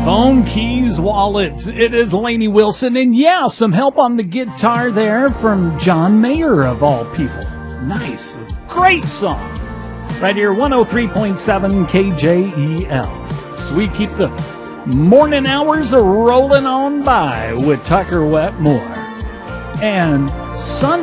Phone, keys, wallets. It is Lainey Wilson, and yeah, some help on the guitar there from John Mayer, of all people. Nice. Great song. Right here, 103.7 KJEL. So we keep the morning hours rolling on by with Tucker Wetmore. And Sunday.